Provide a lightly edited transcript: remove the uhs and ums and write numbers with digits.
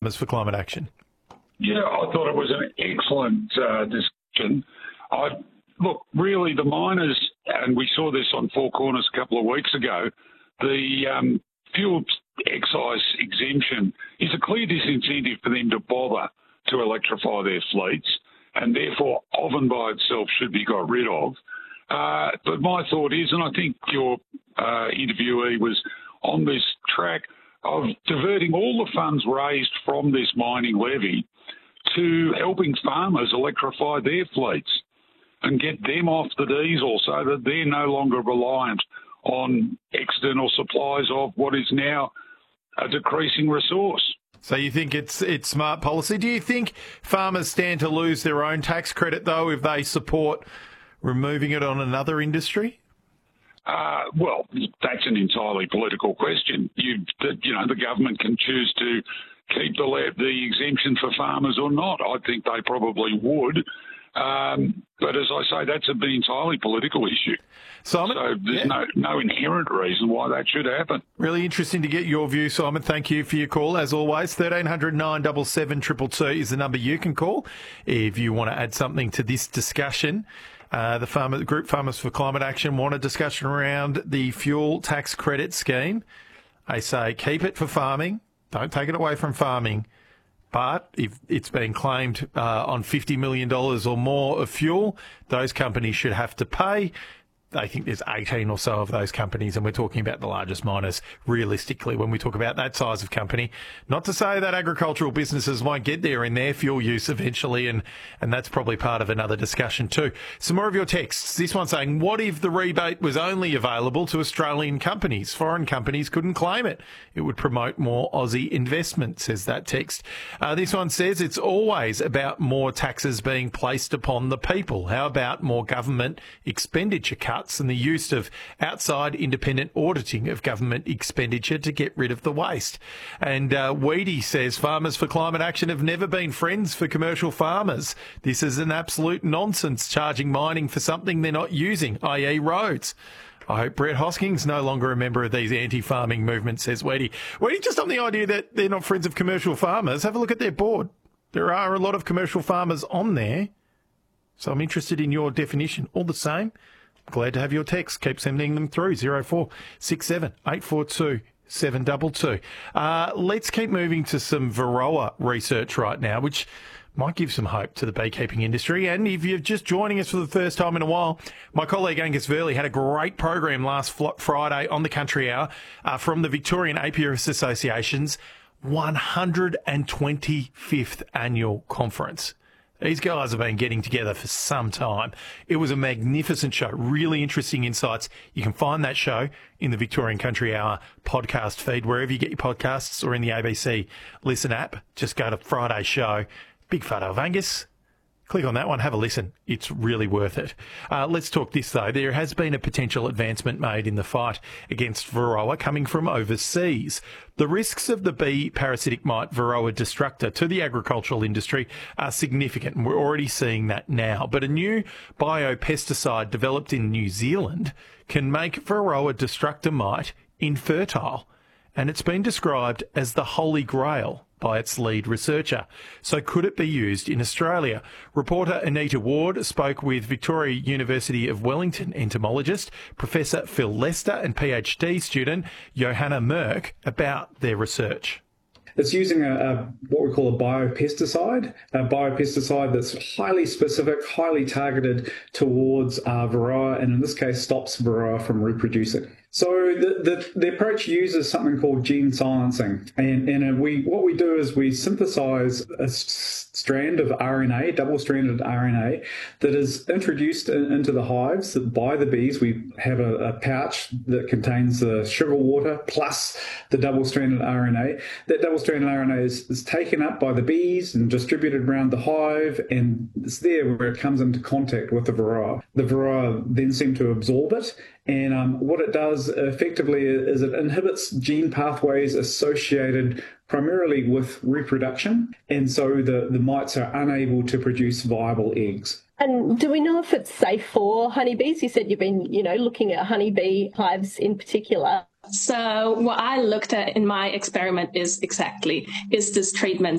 for Climate Action? Yeah, I thought it was an excellent discussion. Look, really, the miners, and we saw this on Four Corners a couple of weeks ago, the fuel excise exemption is a clear disincentive for them to bother to electrify their fleets, and therefore of and by itself should be got rid of. But my thought is, and I think your interviewee was on this track, of diverting all the funds raised from this mining levy to helping farmers electrify their fleets and get them off the diesel so that they're no longer reliant on external supplies of what is now a decreasing resource. So you think it's smart policy? Do you think farmers stand to lose their own tax credit, though, if they support removing it on another industry? Well, that's an entirely political question. The government can choose to keep the exemption for farmers or not. I think they probably would. But as I say, that's an entirely political issue. Simon? So there's no inherent reason why that should happen. Really interesting to get your view, Simon. Thank you for your call. As always, 1300 977 222 is the number you can call if you want to add something to this discussion. The group Farmers for Climate Action want a discussion around the fuel tax credit scheme. They say keep it for farming, don't take it away from farming. But if it's been claimed on $50 million or more of fuel, those companies should have to pay. They think there's 18 or so of those companies, and we're talking about the largest miners realistically when we talk about that size of company. Not to say that agricultural businesses won't get there in their fuel use eventually, and that's probably part of another discussion too. Some more of your texts. This one saying, what if the rebate was only available to Australian companies? Foreign companies couldn't claim it. It would promote more Aussie investment, says that text. This one says it's always about more taxes being placed upon the people. How about more government expenditure cuts and the use of outside independent auditing of government expenditure to get rid of the waste? And Weedy says Farmers for Climate Action have never been friends for commercial farmers. This is an absolute nonsense, charging mining for something they're not using, i.e. roads. I hope Brett Hosking's no longer a member of these anti-farming movements, says Weedy. Weedy, just on the idea that they're not friends of commercial farmers, have a look at their board. There are a lot of commercial farmers on there, so I'm interested in your definition. All the same, glad to have your text. Keep sending them through. 0467 842 722. Let's keep moving to some Varroa research right now, which might give some hope to the beekeeping industry. And if you're just joining us for the first time in a while, my colleague Angus Verley had a great program last Friday on the Country Hour from the Victorian Apiarist Association's 125th annual conference. These guys have been getting together for some time. It was a magnificent show, really interesting insights. You can find that show in the Victorian Country Hour podcast feed, wherever you get your podcasts, or in the ABC Listen app. Just go to Friday's show. Big photo of Angus. Click on that one, have a listen. It's really worth it. Let's talk this, though. There has been a potential advancement made in the fight against Varroa coming from overseas. The risks of the bee parasitic mite Varroa destructor to the agricultural industry are significant, and we're already seeing that now. But a new biopesticide developed in New Zealand can make Varroa destructor mite infertile, and it's been described as the Holy Grail by its lead researcher. So could it be used in Australia? Reporter Anita Ward spoke with Victoria University of Wellington entomologist Professor Phil Lester and PhD student Johanna Merck about their research. It's using what we call a biopesticide that's highly specific, highly targeted towards Varroa, and in this case stops Varroa from reproducing. So the approach uses something called gene silencing, and what we do is we synthesize a strand of RNA, double-stranded RNA, that is introduced into the hives by the bees. We have a pouch that contains the sugar water plus the double-stranded RNA. That double-stranded RNA is taken up by the bees and distributed around the hive, and it's there where it comes into contact with the Varroa. The Varroa then seem to absorb it, and what it does effectively is it inhibits gene pathways associated primarily with reproduction, and so the mites are unable to produce viable eggs. And do we know if it's safe for honeybees? You said you've been, looking at honeybee hives in particular. So what I looked at in my experiment is this treatment